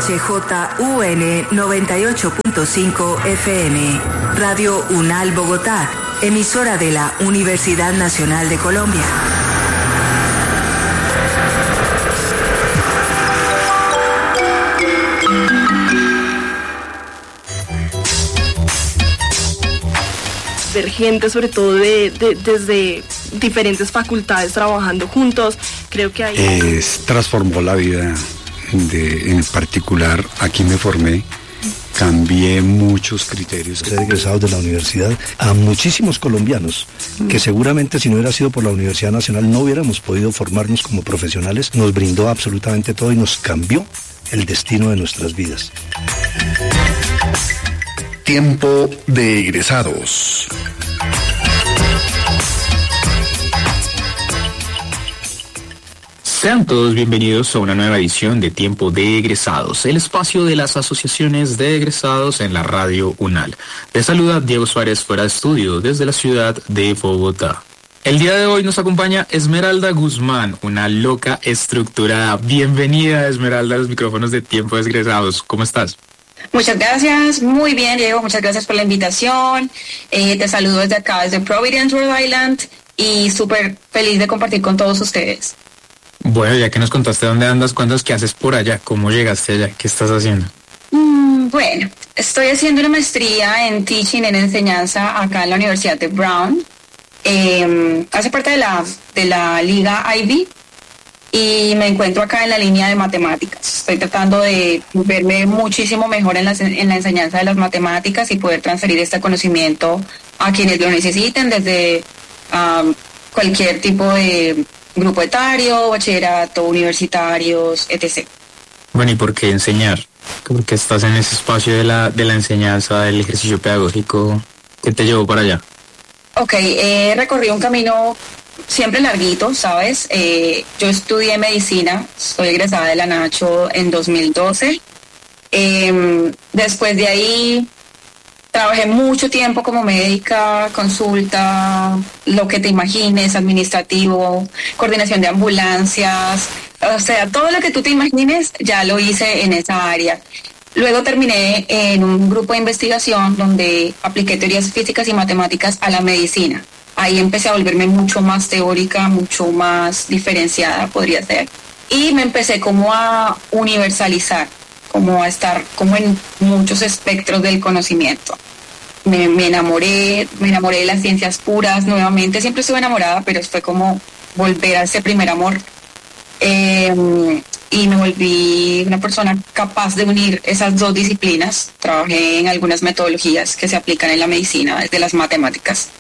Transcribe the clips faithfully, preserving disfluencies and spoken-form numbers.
H J U N noventa y ocho punto cinco F M, Radio UNAL Bogotá, emisora de la Universidad Nacional de Colombia. Ver gente, sobre todo de, de, desde diferentes facultades trabajando juntos, creo que hay... Es, transformó la vida, de, en particular aquí me formé, cambié muchos criterios. He egresado de la universidad a muchísimos colombianos que seguramente si no hubiera sido por la Universidad Nacional no hubiéramos podido formarnos como profesionales. Nos brindó absolutamente todo y nos cambió el destino de nuestras vidas. Tiempo de egresados. Sean todos bienvenidos a una nueva edición de Tiempo de Egresados, el espacio de las asociaciones de egresados en la Radio UNAL. Les saluda Diego Suárez fuera de estudio desde la ciudad de Bogotá. El día de hoy nos acompaña Esmeralda Guzmán, una loca estructurada. Bienvenida, Esmeralda, a los micrófonos de Tiempo de Egresados. ¿Cómo estás? Muchas gracias, muy bien, Diego, muchas gracias por la invitación. Eh, te saludo desde acá, desde Providence, Rhode Island, y súper feliz de compartir con todos ustedes. Bueno, ya que nos contaste dónde andas, cuántos que haces por allá, ¿cómo llegaste allá? ¿Qué estás haciendo? Mm, bueno, estoy haciendo una maestría en Teaching, en enseñanza, acá en la Universidad de Brown. Eh, hace parte de la, de la Liga Ivy. Y me encuentro acá en la línea de matemáticas. Estoy tratando de verme muchísimo mejor en la, en la enseñanza de las matemáticas y poder transferir este conocimiento a quienes lo necesiten, desde um, cualquier tipo de grupo etario, bachillerato, universitarios, etcétera. Bueno, ¿y por qué enseñar? ¿Por qué estás en ese espacio de la, de la enseñanza, del ejercicio pedagógico? ¿Qué te llevó para allá? Ok, he recorrido un camino siempre larguito, ¿sabes? Eh, yo estudié medicina, soy egresada de la Nacho en dos mil doce. Eh, después de ahí trabajé mucho tiempo como médica, consulta, lo que te imagines, administrativo, coordinación de ambulancias, o sea, todo lo que tú te imagines ya lo hice en esa área. Luego terminé en un grupo de investigación donde apliqué teorías físicas y matemáticas a la medicina. Ahí empecé a volverme mucho más teórica, mucho más diferenciada, podría ser. Y me empecé como a universalizar, como a estar como en muchos espectros del conocimiento. Me, me enamoré, me enamoré de las ciencias puras nuevamente. Siempre estuve enamorada, pero fue como volver a ese primer amor. Eh, y me volví una persona capaz de unir esas dos disciplinas. Trabajé en algunas metodologías que se aplican en la medicina, desde las matemáticas.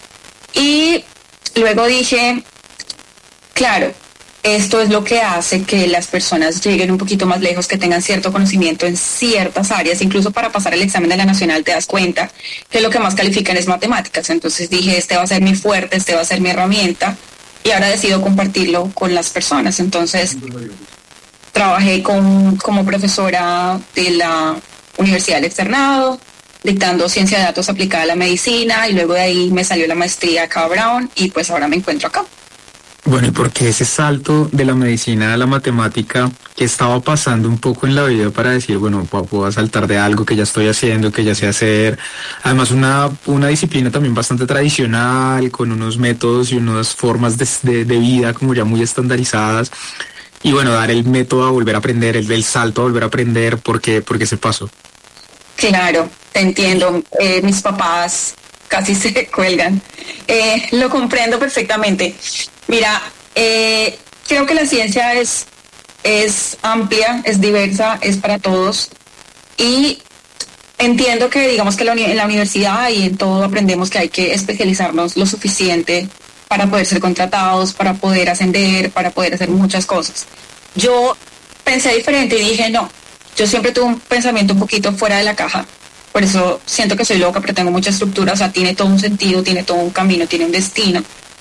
Y luego dije, claro, esto es lo que hace que las personas lleguen un poquito más lejos, que tengan cierto conocimiento en ciertas áreas. Incluso para pasar el examen de la Nacional te das cuenta que lo que más califican es matemáticas. Entonces dije, este va a ser mi fuerte, este va a ser mi herramienta, y ahora decido compartirlo con las personas. Entonces trabajé con, como profesora de la Universidad del Externado, dictando ciencia de datos aplicada a la medicina, y luego de ahí me salió la maestría acá a Brown y pues ahora me encuentro acá. Bueno, ¿y por qué ese salto de la medicina a la matemática? ¿Qué estaba pasando un poco en la vida para decir, bueno, puedo saltar de algo que ya estoy haciendo, que ya sé hacer? Además, una, una disciplina también bastante tradicional, con unos métodos y unas formas de, de, de vida como ya muy estandarizadas. Y bueno, dar el método a volver a aprender, el del salto a volver a aprender, ¿por qué, por qué se pasó? Claro, te entiendo. Eh, mis papás casi se cuelgan. Eh, lo comprendo perfectamente. Mira, eh, creo que la ciencia es, es amplia, es diversa, es para todos. Y entiendo que, digamos que la uni- en la universidad y en todo aprendemos que hay que especializarnos lo suficiente para poder ser contratados, para poder ascender, para poder hacer muchas cosas. Yo pensé diferente y dije, no. Yo siempre tuve un pensamiento un poquito fuera de la caja, por eso siento que soy loca, pero tengo mucha estructura, o sea, tiene todo un sentido, tiene todo un camino, tiene un destino.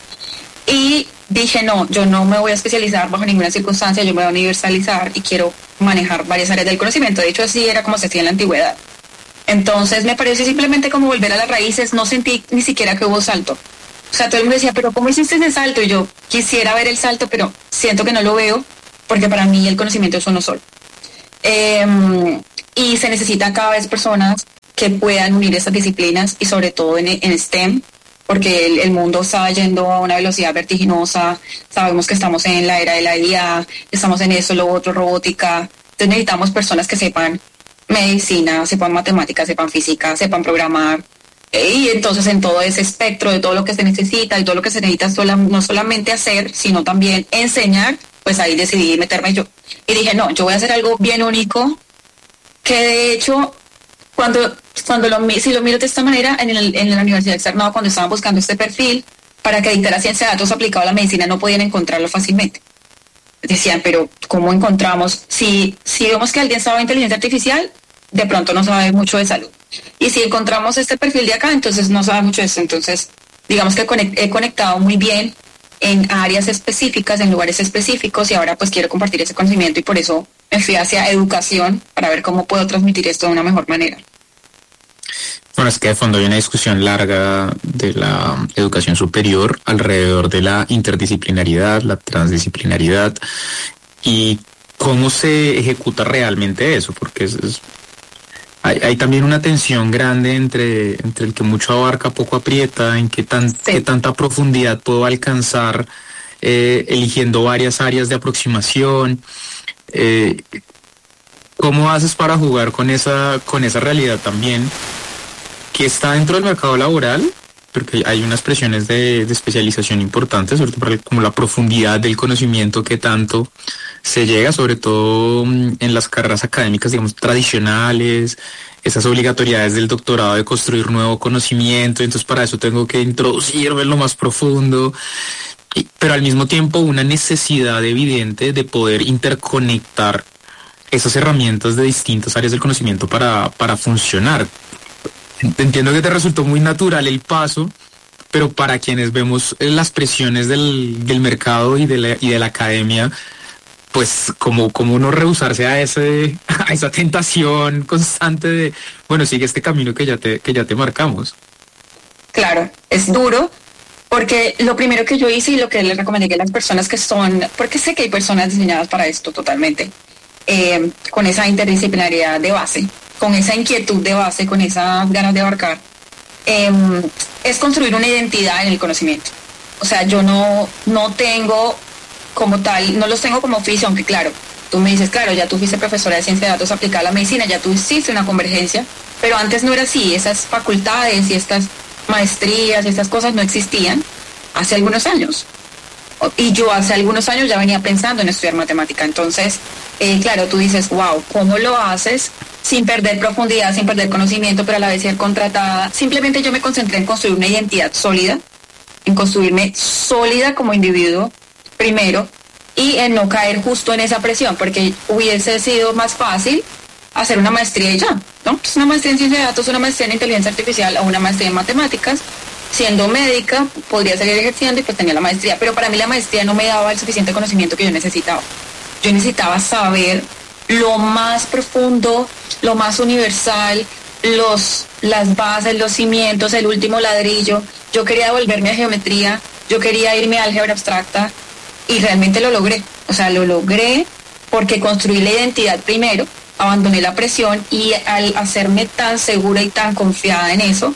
Y dije, no, yo no me voy a especializar bajo ninguna circunstancia, yo me voy a universalizar y quiero manejar varias áreas del conocimiento. De hecho, así era como se hacía en la antigüedad. Entonces me pareció simplemente como volver a las raíces, no sentí ni siquiera que hubo salto. O sea, todo el mundo decía, pero ¿cómo hiciste ese salto? Y yo quisiera ver el salto, pero siento que no lo veo, porque para mí el conocimiento es uno solo. Eh, y se necesitan cada vez personas que puedan unir esas disciplinas y sobre todo en, en STEM, porque el, el mundo está yendo a una velocidad vertiginosa. Sabemos que estamos en la era de la I A, estamos en eso, lo otro, robótica. Entonces necesitamos personas que sepan medicina, sepan matemáticas, sepan física, sepan programar. Y entonces en todo ese espectro de todo lo que se necesita y todo lo que se necesita sola, no solamente hacer, sino también enseñar, pues ahí decidí meterme yo. Y dije, no, yo voy a hacer algo bien único, que de hecho, cuando, cuando lo, si lo miro de esta manera, en, el, en la Universidad Externado, cuando estaban buscando este perfil para que dictara ciencia de datos aplicado a la medicina, no podían encontrarlo fácilmente. Decían, pero ¿cómo encontramos? Si, si vemos que alguien sabe inteligencia artificial, de pronto no sabe mucho de salud. Y si encontramos este perfil de acá, entonces no sabe mucho de esto. Entonces, digamos que conect, he conectado muy bien en áreas específicas, en lugares específicos, y ahora pues quiero compartir ese conocimiento y por eso me fui hacia educación para ver cómo puedo transmitir esto de una mejor manera. Bueno, es que de fondo hay una discusión larga de la educación superior alrededor de la interdisciplinaridad, la transdisciplinaridad y cómo se ejecuta realmente eso, porque es, es Hay, hay también una tensión grande entre, entre el que mucho abarca, poco aprieta, en qué, tan, sí. qué tanta profundidad puedo alcanzar eh, eligiendo varias áreas de aproximación. Eh, ¿Cómo haces para jugar con esa, con esa realidad también que está dentro del mercado laboral? Porque hay unas presiones de, de especialización importantes, sobre todo para como la profundidad del conocimiento que tanto se llega, sobre todo en las carreras académicas, digamos, tradicionales, esas obligatoriedades del doctorado de construir nuevo conocimiento, entonces para eso tengo que introducirme en lo más profundo, pero al mismo tiempo una necesidad evidente de poder interconectar esas herramientas de distintas áreas del conocimiento para, para funcionar. Entiendo que te resultó muy natural el paso, pero para quienes vemos las presiones del, del mercado y de la, y de la academia, pues como, como no rehusarse a ese a esa tentación constante de, bueno, sigue este camino que ya te, que ya te marcamos. Claro, es duro, porque lo primero que yo hice y lo que les recomendé a las personas que son, porque sé que hay personas diseñadas para esto totalmente, eh, con esa interdisciplinariedad de base, con esa inquietud de base, con esas ganas de abarcar, eh, es construir una identidad en el conocimiento. O sea, yo no, no tengo como tal, no los tengo como oficio, aunque claro, tú me dices, claro, ya tú fuiste profesora de ciencia de datos aplicada a la medicina, ya tú hiciste una convergencia, pero antes no era así, esas facultades y estas maestrías y estas cosas no existían hace algunos años. Y yo hace algunos años ya venía pensando en estudiar matemática, entonces, eh, claro, tú dices, wow, ¿cómo lo haces sin perder profundidad, sin perder conocimiento, pero a la vez ser contratada? Simplemente yo me concentré en construir una identidad sólida, en construirme sólida como individuo, primero, y en no caer justo en esa presión, porque hubiese sido más fácil hacer una maestría y ya, ¿no? Pues una maestría en ciencia de datos, una maestría en inteligencia artificial o una maestría en matemáticas. Siendo médica, podría seguir ejerciendo y pues tenía la maestría, pero para mí la maestría no me daba el suficiente conocimiento que yo necesitaba. Yo necesitaba saber lo más profundo, lo más universal, los, las bases, los cimientos, el último ladrillo. Yo quería volverme a geometría, yo quería irme a álgebra abstracta, y realmente lo logré. O sea, lo logré porque construí la identidad primero, abandoné la presión y al hacerme tan segura y tan confiada en eso,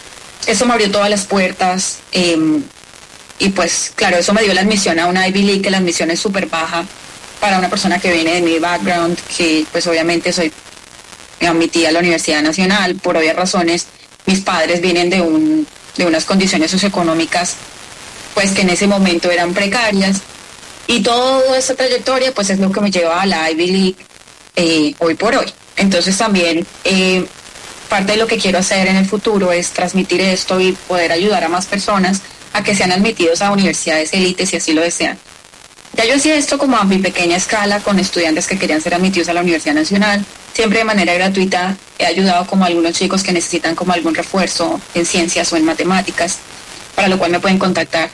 eso me abrió todas las puertas eh, y pues claro, eso me dio la admisión a una Ivy League, que la admisión es súper baja para una persona que viene de mi background, que pues obviamente soy admitida a la Universidad Nacional, por obvias razones. Mis padres vienen de, un, de unas condiciones socioeconómicas pues que en ese momento eran precarias. Y toda esa trayectoria pues es lo que me lleva a la Ivy League eh, hoy por hoy. Entonces también eh, parte de lo que quiero hacer en el futuro es transmitir esto y poder ayudar a más personas a que sean admitidos a universidades élites si así lo desean. Ya yo hacía esto como a mi pequeña escala con estudiantes que querían ser admitidos a la Universidad Nacional. Siempre de manera gratuita he ayudado como a algunos chicos que necesitan como algún refuerzo en ciencias o en matemáticas, para lo cual me pueden contactar.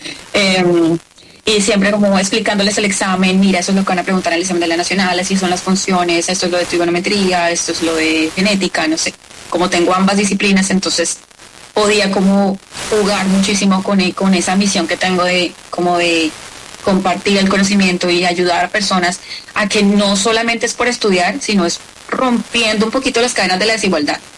eh, Y siempre como explicándoles el examen, mira, eso es lo que van a preguntar en el examen de la Nacional, así son las funciones, esto es lo de trigonometría, esto es lo de genética, no sé. Como tengo ambas disciplinas, entonces podía como jugar muchísimo con, con esa misión que tengo de como de compartir el conocimiento y ayudar a personas a que no solamente es por estudiar, sino es rompiendo un poquito las cadenas de la desigualdad.